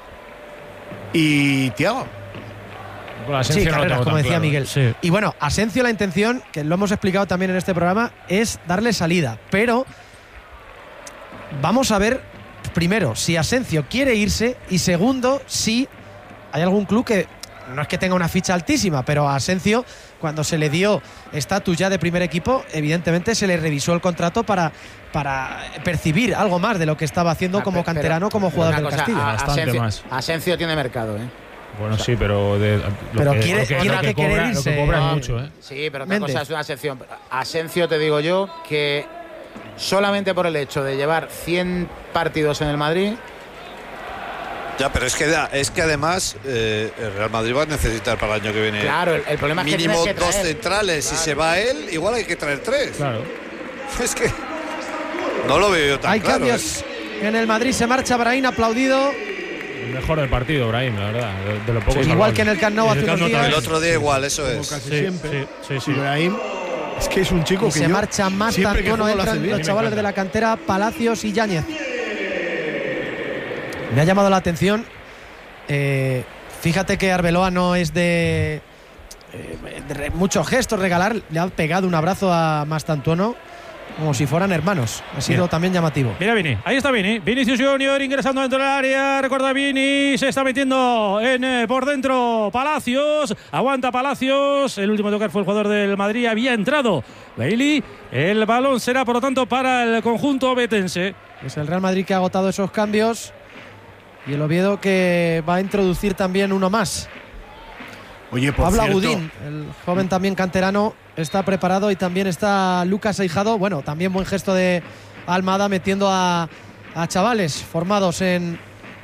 y Thiago. Sí, Carreras, como decía Miguel. Sí. Y bueno, Asensio, la intención, que lo hemos explicado también en este programa, es darle salida. Pero vamos a ver, primero, si Asensio quiere irse, y segundo, si hay algún club que no es que tenga una ficha altísima, pero a Asensio, cuando se le dio estatus ya de primer equipo, evidentemente se le revisó el contrato para percibir algo más de lo que estaba haciendo como canterano, como jugador del Castillo. Bastante más. Asensio tiene mercado, Bueno, sí, pero tiene que querer irse. Lo que cobra es mucho, Sí, pero otra cosa es una excepción. Asensio, te digo yo, que solamente por el hecho de llevar 100 partidos en el Madrid. Ya, pero es que además el Real Madrid va a necesitar para el año que viene. Claro, el problema es que mínimo tienes que dos traer. centrales. Claro. Si se va él, igual hay que traer 3. Claro. Es que no lo veo yo tan Hay claro. cambios en el Madrid, se marcha Brahim, aplaudido. El mejor del partido, Brahim, la verdad. De lo poco Igual que en el Camp Nou hace unos días. El otro día igual, eso Como es. casi siempre. Sí. Brahim, es que es un chico Y que se marcha más siempre que Tantuono, juega lo hace entran bien. los chavales de la cantera, Palacios y Yáñez. Me ha llamado la atención. Fíjate que Arbeloa no es de muchos gestos regalar. Le ha pegado un abrazo a Mastantuono como si fueran hermanos. Ha sido también llamativo. Mira Vini, ahí está Vini. Vinicius Junior ingresando dentro del área. Recuerda Vini, se está metiendo por dentro Palacios. Aguanta Palacios. El último tocar fue el jugador del Madrid. Había entrado Bailly. El balón será por lo tanto para el conjunto obetense. Es el Real Madrid que ha agotado esos cambios. Y el Oviedo que va a introducir también uno más. Oye, por Pablo cierto, Agudín, el joven también canterano, está preparado, y también está Lucas Aijado. Bueno, también buen gesto de Almada metiendo a chavales formados en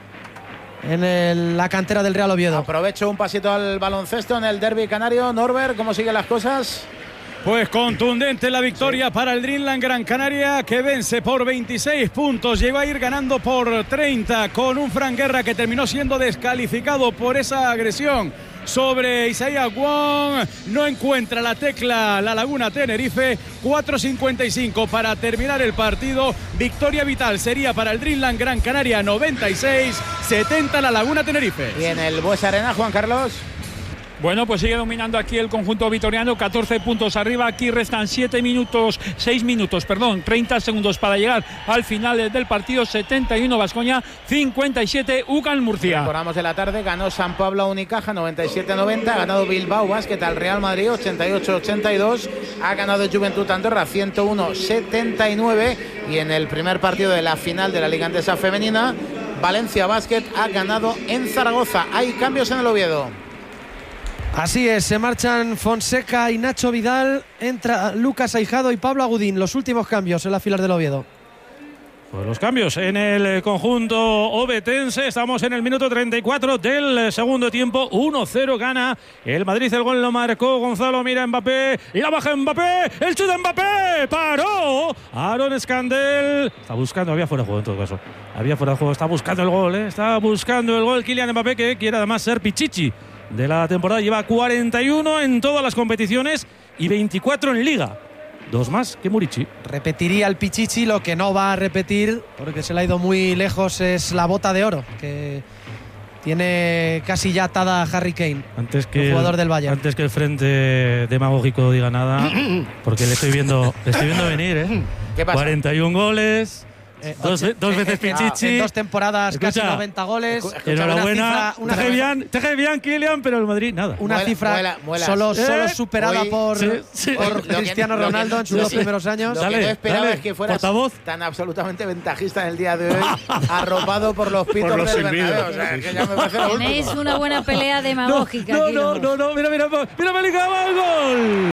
la cantera del Real Oviedo. Aprovecho un pasito al baloncesto en el derbi canario. Norbert, ¿cómo siguen las cosas? Pues contundente la victoria para el Dreamland Gran Canaria, que vence por 26 puntos. Llegó a ir ganando por 30 con un Fran Guerra que terminó siendo descalificado por esa agresión sobre Isaías Wong. No encuentra la tecla la Laguna Tenerife. 4:55 para terminar el partido. Victoria vital sería para el Dreamland Gran Canaria, 96-70 la Laguna Tenerife. Y en el Buesa Arena, Juan Carlos. Bueno, pues sigue dominando aquí el conjunto vitoriano, 14 puntos arriba. Aquí restan 30 segundos para llegar al final del partido. 71 Baskonia, 57 UCAM Murcia. Recordamos de la tarde, ganó San Pablo a Unicaja 97-90, ha ganado Bilbao Basket al Real Madrid 88-82, ha ganado Juventud Andorra 101-79, y en el primer partido de la final de la Liga Andesa Femenina, Valencia Basket ha ganado en Zaragoza. Hay cambios en el Oviedo. Así es, se marchan Fonseca y Nacho Vidal, entra Lucas Aijado y Pablo Agudín. Los últimos cambios en las filas del Oviedo. Pues los cambios en el conjunto obetense. Estamos en el minuto 34 del segundo tiempo. 1-0 gana el Madrid. El gol lo marcó Gonzalo. Mira Mbappé y la baja Mbappé. El chute de Mbappé. Paró Aaron Scandell. Está buscando, había fuera de juego en todo caso. Había fuera de juego, está buscando el gol. Está buscando el gol Kylian Mbappé, que quiere además ser pichichi de la temporada. Lleva 41 en todas las competiciones y 24 en Liga. 2 más que Murici. Repetiría el Pichichi. Lo que no va a repetir, porque se le ha ido muy lejos, es la bota de oro, que Tiene casi ya atada a Harry Kane, el jugador del Bayern. Antes que el frente demagógico diga nada, porque le estoy viendo venir, ¿eh? ¿Qué pasa? 41 goles. Dos veces Pichichi. En 2 temporadas, casi 90 goles. Enhorabuena. Te cae bien, Kylian, pero el Madrid nada. Una cifra solo superada por Cristiano Ronaldo en sus 2 primeros años. Lo que no esperaba es que fueras tan absolutamente ventajista en el día de hoy, arropado por los pitos del Bernabéu. O sea, que ya me parece tenéis una buena pelea demagógica. No, mira, Bellingham, gol.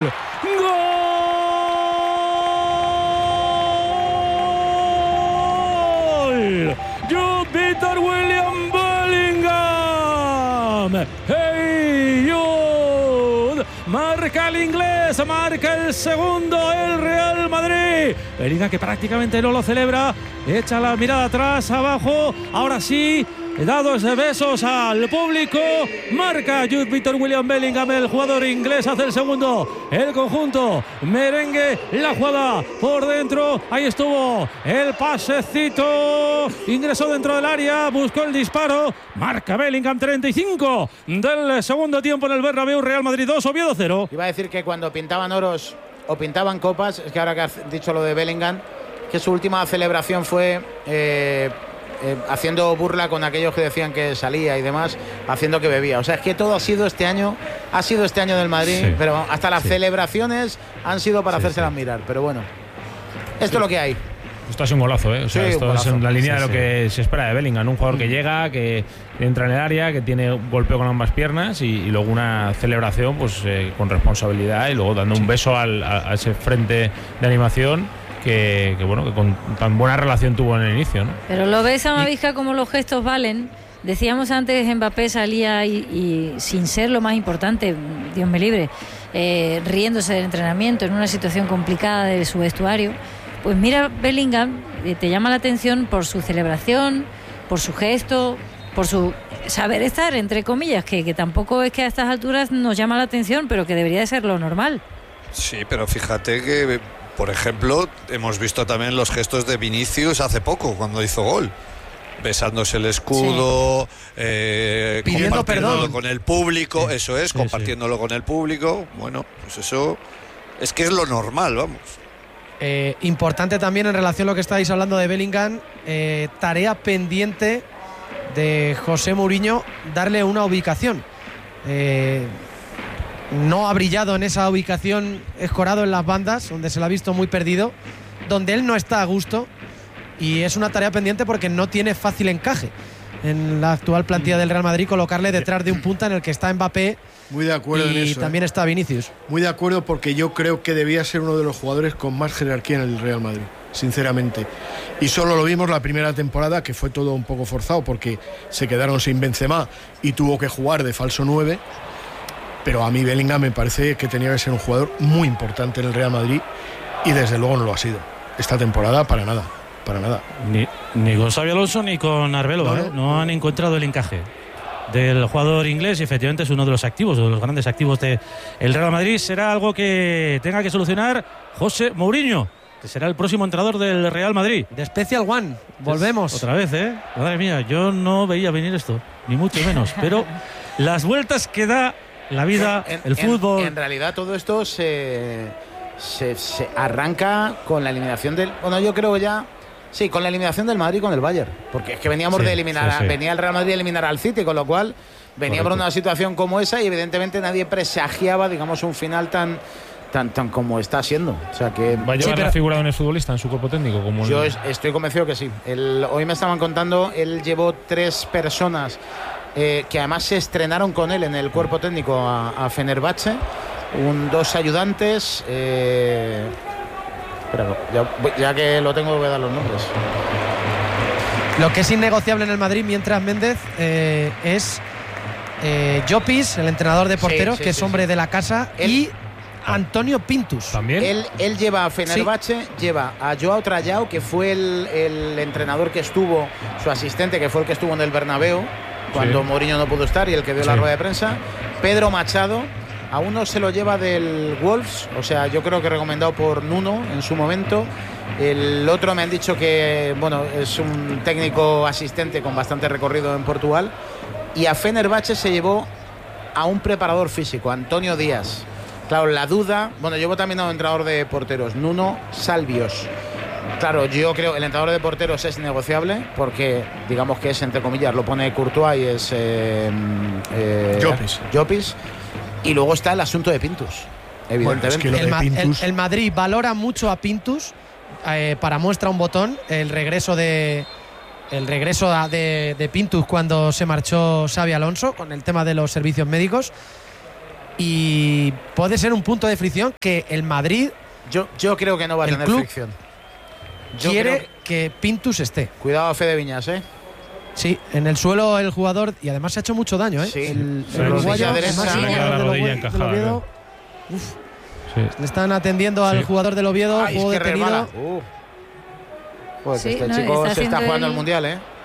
Jude Victor William Bellingham. ¡Hey, Jude! Marca el inglés, marca el segundo el Real Madrid. Bellingham, que prácticamente no lo celebra, echa la mirada atrás, abajo. Ahora sí, dados besos al público. Marca Jude Victor William Bellingham, el jugador inglés, hace el segundo. El conjunto merengue, la jugada por dentro. Ahí estuvo el pasecito. Ingresó dentro del área, buscó el disparo. Marca Bellingham, 35 del segundo tiempo en el Bernabéu. Real Madrid 2, Oviedo 0. Iba a decir que cuando pintaban oros o pintaban copas, es que ahora que has dicho lo de Bellingham, que su última celebración fue haciendo burla con aquellos que decían que salía y demás, haciendo que bebía. O sea, es que todo ha sido este año del Madrid, sí, pero hasta las celebraciones han sido para hacérselas mirar. Pero bueno, esto es lo que hay. Esto es un golazo, ¿eh? O sea, esto golazo. Es en la línea de lo que se espera de Bellingham. Un jugador que llega, que entra en el área, que tiene un golpeo con ambas piernas y luego una celebración pues con responsabilidad y luego dando un beso a ese frente de animación que con tan buena relación tuvo en el inicio, ¿no? Pero lo ves, Amavisca, como los gestos valen. Decíamos antes, Mbappé salía y sin ser lo más importante, Dios me libre, riéndose del entrenamiento en una situación complicada de su vestuario. Pues mira, Bellingham te llama la atención por su celebración, por su gesto, por su saber estar, entre comillas, que tampoco es que a estas alturas nos llama la atención, pero que debería de ser lo normal. Sí, pero fíjate que, por ejemplo, hemos visto también los gestos de Vinicius hace poco, cuando hizo gol. Besándose el escudo, sí, pidiendo perdón con el público, eso es, sí, compartiéndolo con el público. Bueno, pues eso es que es lo normal, vamos. Importante también en relación a lo que estáis hablando de Bellingham, tarea pendiente de José Mourinho, darle una ubicación. No ha brillado en esa ubicación, escorado en las bandas, donde se lo ha visto muy perdido, donde él no está a gusto, y es una tarea pendiente porque no tiene fácil encaje en la actual plantilla del Real Madrid colocarle detrás de un punta en el que está Mbappé. Muy de acuerdo en eso. Y también está Vinicius. Muy de acuerdo, porque yo creo que debía ser uno de los jugadores con más jerarquía en el Real Madrid, sinceramente. Y solo lo vimos la primera temporada, que fue todo un poco forzado porque se quedaron sin Benzema y tuvo que jugar de falso 9. Pero a mí Bellingham me parece que tenía que ser un jugador muy importante en el Real Madrid y desde luego no lo ha sido. Esta temporada para nada. Ni con Xabi Alonso ni con Arbeloa, no han encontrado el encaje del jugador inglés y efectivamente es uno de los activos, de los grandes activos del Real Madrid. Será algo que tenga que solucionar José Mourinho, que será el próximo entrenador del Real Madrid. De Special One, volvemos. Otra vez, madre mía, yo no veía venir esto, ni mucho menos, pero las vueltas que da la vida, el fútbol. En realidad todo esto se arranca con la eliminación del... Bueno, yo creo ya... Sí, con la eliminación del Madrid con el Bayern, porque es que veníamos de eliminar, venía el Real Madrid a eliminar al City, con lo cual veníamos de una situación como esa y evidentemente nadie presagiaba, digamos, un final tan como está siendo. O sea que ¿va a llevar la figura de un futbolista en su cuerpo técnico? Como yo estoy convencido que sí. Hoy me estaban contando, él llevó 3 personas que además se estrenaron con él en el cuerpo técnico a Fenerbahce, 2 ayudantes. Pero ya que lo tengo, voy a dar los nombres. Lo que es innegociable en el Madrid mientras Méndez es Llopis, el entrenador de porteros, que es hombre de la casa, y Antonio Pintus. ¿También? Él lleva a Fenerbahce, lleva a Joao Trayao, que fue el entrenador que estuvo, su asistente, que fue el que estuvo en el Bernabéu cuando Mourinho no pudo estar y el que dio la rueda de prensa. Pedro Machado. A uno se lo lleva del Wolves, o sea, yo creo que recomendado por Nuno en su momento. El otro me han dicho que, bueno, es un técnico asistente con bastante recorrido en Portugal. y a Fenerbahce se llevó a un preparador físico, Antonio Díaz. Claro, la duda, bueno, llevo también a un entrenador de porteros, Nuno Salvios. Claro, yo creo que el entrenador de porteros es negociable porque, digamos que es, entre comillas, lo pone Courtois y es Llopis. Y luego está el asunto de Pintus, evidentemente. Bueno, es que el Madrid valora mucho a Pintus, para muestra un botón, el regreso de Pintus cuando se marchó Xabi Alonso con el tema de los servicios médicos, y puede ser un punto de fricción que el Madrid, yo creo que no va a tener fricción. Quiere que Pintus esté. Cuidado a Fede Viñas, Sí, en el suelo el jugador, y además se ha hecho mucho daño, Sí. El uruguayo, la rodilla encajada. Le están atendiendo al jugador del Oviedo, juego detenido. Pues este chico se está jugando el Mundial,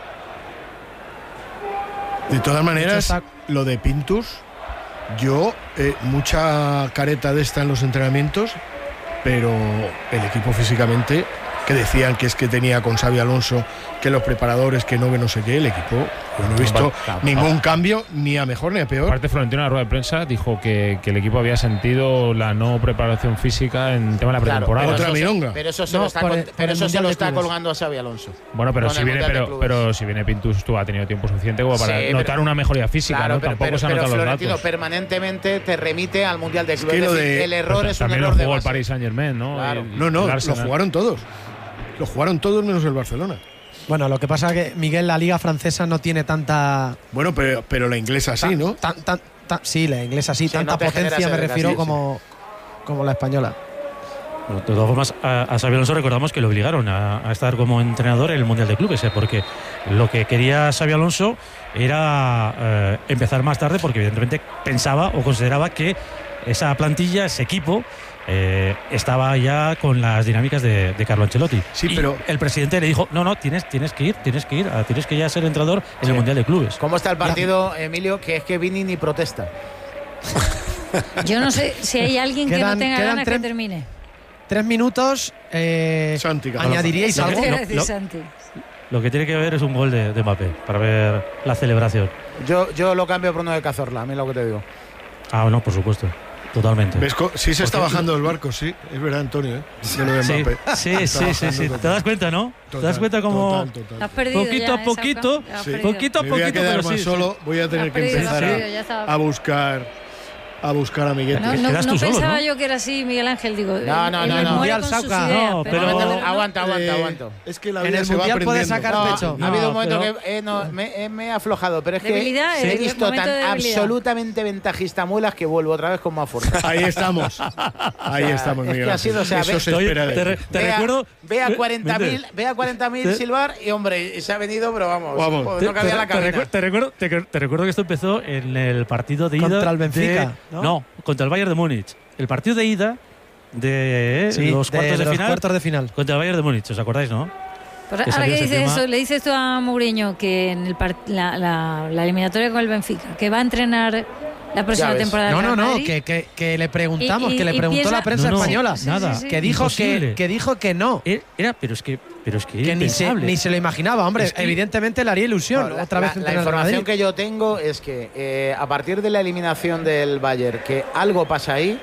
De todas maneras, lo de Pintus, yo mucha careta de esta en los entrenamientos, pero el equipo físicamente, que decían que es que tenía con Xabi Alonso, que los preparadores, que no sé qué, el equipo, yo no he visto ningún cambio, ni a mejor ni a peor. Aparte, Florentino en la rueda de prensa dijo que el equipo había sentido la no preparación física en tema de la pretemporada. Otra milonga. Pero eso se lo está colgando a Xabi Alonso. Bueno, pero si viene Pintus, tú ha tenido tiempo suficiente como para notar una mejoría física, claro, ¿no? Tampoco se han notado los datos. permanentemente te remite al Mundial de Clubes. El error es un error de base. También lo jugó el Paris Saint-Germain, ¿no? Claro. No, lo jugaron todos. Lo jugaron todos menos el Barcelona. Bueno, lo que pasa es que, Miguel, la liga francesa no tiene tanta... Bueno, pero la inglesa sí, ¿no? Sí, la inglesa sí, tanta potencia me refiero como la española. Bueno, de todas formas, a Xabi Alonso recordamos que lo obligaron a estar como entrenador en el Mundial de Clubes, porque lo que quería Xabi Alonso era empezar más tarde, porque evidentemente pensaba o consideraba que esa plantilla, ese equipo, estaba ya con las dinámicas de Carlo Ancelotti. Sí, y pero el presidente le dijo, no, tienes que ya ser entrenador en el Mundial de Clubes. ¿Cómo está el partido, Emilio? Que es que Vini ni protesta. Yo no sé si hay alguien que no tenga ganas que termine. 3 minutos. Santi, ¿añadiríais algo? Lo que tiene que ver es un gol de Mbappé para ver la celebración. Yo lo cambio por uno de Cazorla, a mí lo que te digo. Ah, no, por supuesto. Totalmente. Sí se está bajando el barco, sí. Es verdad, Antonio, de lo de Mbappé. Sí. ¿Te das cuenta, no? Total, ¿Te das cuenta como poquito a poquito, me voy a quedar más solo, voy a tener que empezar a buscar a Miguel. No pensaba yo que era así, Miguel Ángel, digo. No. Pero aguanta. Es que la en vida el se va Mundial aprendiendo. puede sacar pecho. Ha habido un momento que me he aflojado, pero es que he visto tan absolutamente ventajista-muelas que vuelvo otra vez con más fuerza. Ahí estamos, Miguel. Es que ha sido, eso se espera de ti. Te recuerdo. Ve a 40.000 silbar y, hombre, se ha venido, pero vamos. No cabía la cabina. Te recuerdo que esto empezó en el partido de ida contra el Benfica. No, contra el Bayern de Múnich. El partido de ida de los cuartos de final contra el Bayern de Múnich, ¿os acordáis, no? Pues ahora que dice eso, le dices tú a Mourinho que en la eliminatoria con el Benfica, que va a entrenar la próxima temporada. No, que le preguntamos, que le preguntó la prensa española. Nada. Que dijo que no. Pero es que ni se lo imaginaba, hombre. Evidentemente le haría ilusión. Otra vez la información que yo tengo es que a partir de la eliminación del Bayern, que algo pasa ahí,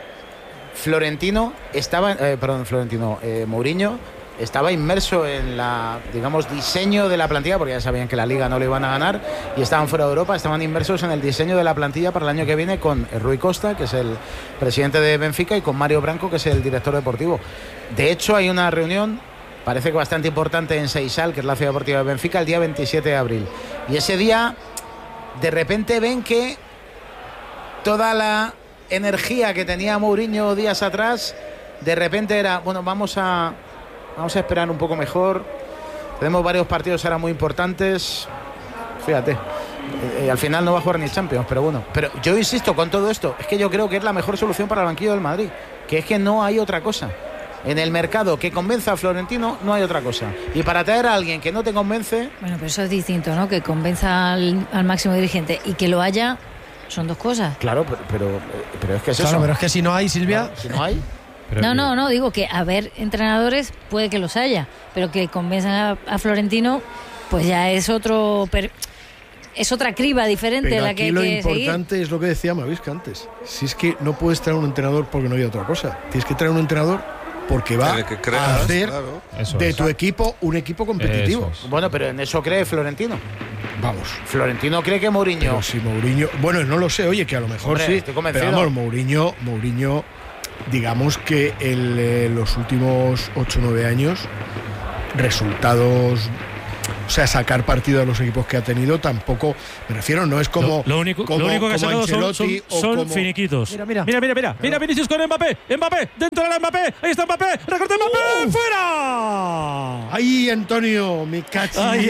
Mourinho estaba inmerso en diseño de la plantilla, porque ya sabían que la Liga no lo iban a ganar y estaban fuera de Europa, estaban inmersos en el diseño de la plantilla para el año que viene con Rui Costa, que es el presidente de Benfica, y con Mario Branco, que es el director deportivo. De hecho, hay una reunión, parece que bastante importante, en Seixal, que es la ciudad deportiva de Benfica, el día 27 de abril. Y ese día, de repente ven que toda la energía que tenía Mourinho días atrás, de repente era, bueno, vamos a esperar un poco mejor. Tenemos varios partidos ahora muy importantes. Fíjate, al final no va a jugar ni el Champions, pero bueno. Pero yo insisto con todo esto, es que yo creo que es la mejor solución para el banquillo del Madrid, que es que no hay otra cosa. En el mercado que convenza a Florentino no hay otra cosa. Y para traer a alguien que no te convence... Bueno, pero eso es distinto, ¿no? Que convenza al máximo dirigente y que lo haya, son dos cosas. Claro, pero es que es claro, eso. Pero es que si no hay, Silvia... Claro, si no hay... No, digo que haber entrenadores puede que los haya, pero que convenzan a Florentino, pues ya es otro... es otra criba diferente pero la aquí que hay lo que importante seguir. es lo que decía Mavisca antes. Si es que no puedes traer un entrenador porque no hay otra cosa. Tienes que traer un entrenador porque va a hacer de tu equipo un equipo competitivo. Bueno, pero en eso cree Florentino. Vamos. Florentino cree que Mourinho. Pero si Mourinho. Bueno, no lo sé, oye, que a lo mejor Hombre, sí. estoy convencido. Pero vamos, Mourinho, digamos que en los últimos 8 o 9 años, resultados. O sea, sacar partido a los equipos que ha tenido tampoco, me refiero, no es como lo único que ha sacado son finiquitos. Mira Vinicius con Mbappé, dentro de la Mbappé, ahí está Mbappé, recorte Mbappé, ¡fuera! ¡Ay, Antonio, me cacho! ¡Ay!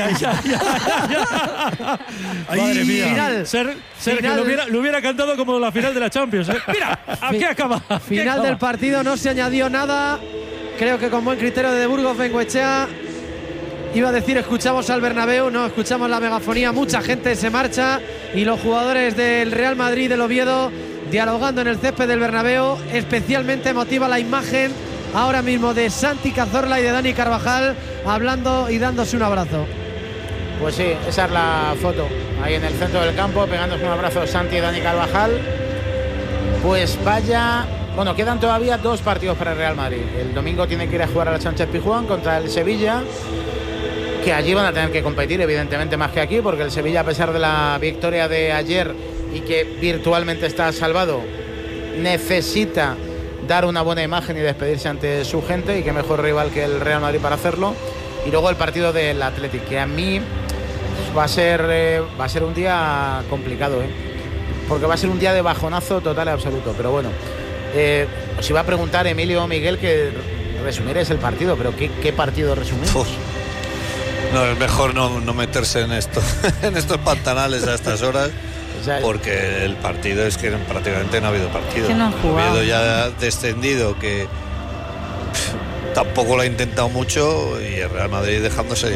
Madre mía. Final. Sergio lo hubiera cantado como la final de la Champions, ¿eh? Mira, aquí acaba. Final del partido, no se añadió nada. Creo que con buen criterio de Burgos Bengoechea. Iba a decir escuchamos al Bernabéu, no, escuchamos la megafonía, mucha gente se marcha y los jugadores del Real Madrid del Oviedo dialogando en el césped del Bernabéu. Especialmente emotiva la imagen ahora mismo de Santi Cazorla y de Dani Carvajal hablando y dándose un abrazo. Pues sí, esa es la foto, ahí en el centro del campo, pegándose un abrazo Santi y Dani Carvajal. Pues vaya... Bueno, quedan todavía 2 partidos para el Real Madrid. El domingo tiene que ir a jugar a la Sánchez-Pizjuán contra el Sevilla, que allí van a tener que competir evidentemente más que aquí, porque el Sevilla, a pesar de la victoria de ayer y que virtualmente está salvado, necesita dar una buena imagen y despedirse ante su gente, y qué mejor rival que el Real Madrid para hacerlo. Y luego el partido del Athletic, que a mí va a ser un día complicado, porque va a ser un día de bajonazo total y absoluto. Pero bueno, os iba a preguntar, Emilio o Miguel, que resumierais el partido, pero ¿qué partido resumís? No, es mejor no meterse en esto, en estos pantanales a estas horas, porque el partido es que prácticamente no ha habido partido. Que no han jugado. Oviedo ya ha descendido, que tampoco lo ha intentado mucho, y el Real Madrid dejándose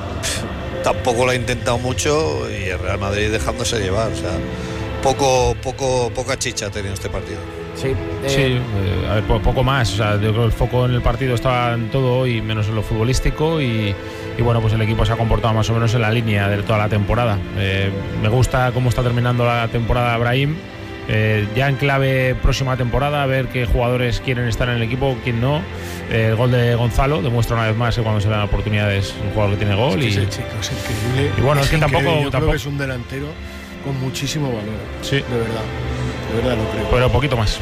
llevar. O sea, poca chicha ha tenido este partido. Sí, a ver, poco más. O sea, yo creo que el foco en el partido estaba en todo hoy, menos en lo futbolístico, y bueno, pues el equipo se ha comportado más o menos en la línea de toda la temporada. Me gusta cómo está terminando la temporada Brahim, ya en clave próxima temporada, a ver qué jugadores quieren estar en el equipo, quién no. El gol de Gonzalo demuestra una vez más que cuando se le dan oportunidades es un jugador que tiene gol. Ese chico es increíble. Y bueno, es que tampoco creo que es un delantero con muchísimo valor. Sí. De verdad lo creo. Pero poquito más.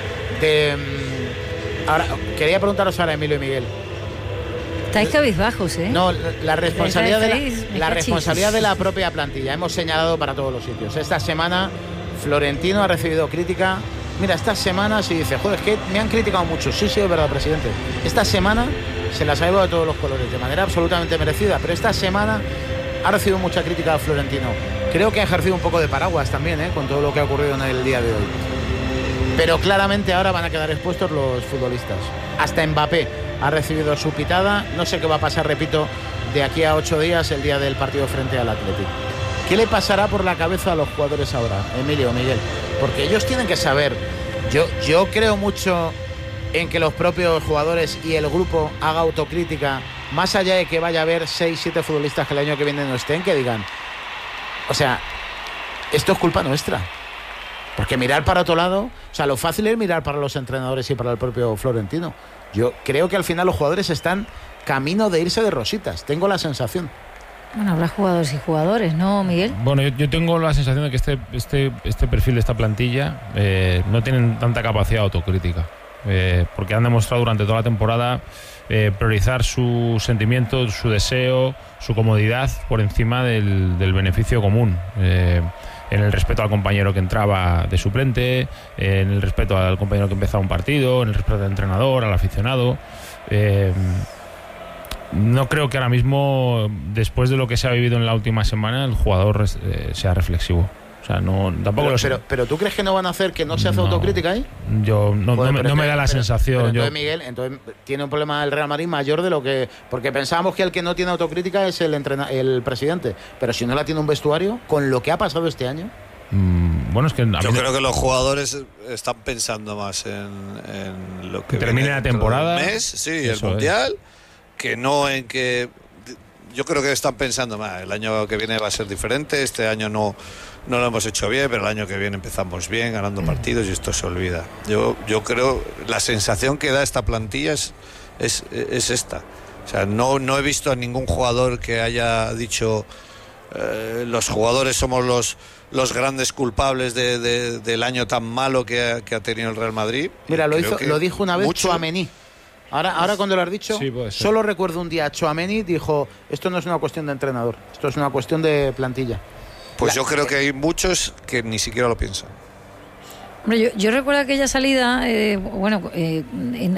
Ahora, quería preguntaros ahora, Emilio y Miguel. Estáis cabizbajos, ¿eh? No, la responsabilidad de la propia plantilla. Hemos señalado para todos los sitios. Esta semana Florentino ha recibido crítica. Mira, esta semana si dice, joder, es que me han criticado mucho. Sí, es verdad, presidente. Esta semana se las ha llevado de todos los colores, de manera absolutamente merecida. Pero esta semana ha recibido mucha crítica a Florentino. Creo que ha ejercido un poco de paraguas también, con todo lo que ha ocurrido en el día de hoy. Pero claramente ahora van a quedar expuestos los futbolistas. Hasta Mbappé ha recibido su pitada. No sé qué va a pasar, repito, de aquí a 8 días, el día del partido frente al Athletic. ¿Qué le pasará por la cabeza a los jugadores ahora, Emilio o Miguel? Porque ellos tienen que saber. Yo creo mucho en que los propios jugadores y el grupo haga autocrítica, más allá de que vaya a haber 6-7 futbolistas que el año que viene no estén, que digan, o sea, esto es culpa nuestra. Porque mirar para otro lado, o sea, lo fácil es mirar para los entrenadores y para el propio Florentino. Yo creo que al final los jugadores están camino de irse de rositas, tengo la sensación. Bueno, habrá jugadores y jugadores, ¿no, Miguel? Bueno, yo tengo la sensación de que este perfil de esta plantilla no tienen tanta capacidad de autocrítica, porque han demostrado durante toda la temporada priorizar su sentimiento, su deseo, su comodidad por encima del beneficio común. En el respeto al compañero que entraba de suplente, en el respeto al compañero que empezaba un partido, en el respeto al entrenador, al aficionado. No creo que ahora mismo, después de lo que se ha vivido en la última semana, el jugador sea reflexivo. O sea, no, tampoco pero ¿tú crees que no van a hacer que no se hace autocrítica ahí? Yo no me da la sensación. Entonces, Miguel, tiene un problema el Real Madrid mayor de lo que... Porque pensábamos que el que no tiene autocrítica es el presidente. Pero si no la tiene un vestuario, con lo que ha pasado este año... Bueno, es que yo creo que los jugadores están pensando más en lo que termine la temporada. El Mundial, que no en que yo creo que están pensando, el año que viene va a ser diferente, este año no lo hemos hecho bien, pero el año que viene empezamos bien, ganando partidos, y esto se olvida. Yo creo, la sensación que da esta plantilla es esta. O sea, no he visto a ningún jugador que haya dicho los jugadores somos los grandes culpables del año tan malo que ha tenido el Real Madrid. Mira, lo dijo una vez Tchouaméni. Ahora cuando lo has dicho, sí, solo recuerdo un día Tchouaméni dijo, esto no es una cuestión de entrenador, esto es una cuestión de plantilla. Pues yo creo que hay muchos que ni siquiera lo piensan. Hombre, yo recuerdo aquella salida,